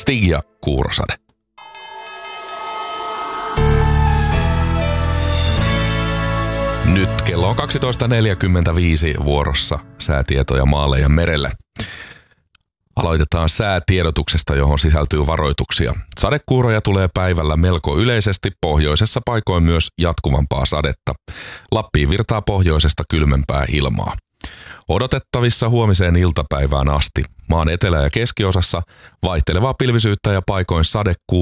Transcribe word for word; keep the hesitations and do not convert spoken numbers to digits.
Stig ja Kuurosade. Nyt kello on kaksitoista neljäkymmentäviisi, vuorossa säätietoja maalle ja merelle. Aloitetaan säätiedotuksesta, johon sisältyy varoituksia. Sadekuuroja tulee päivällä melko yleisesti, pohjoisessa paikoin myös jatkuvampaa sadetta. Lappiin virtaa pohjoisesta kylmempää ilmaa. Odotettavissa huomiseen iltapäivään asti. Maan etelä- ja keskiosassa vaihtelevaa pilvisyyttä ja paikoin sadekuuroja.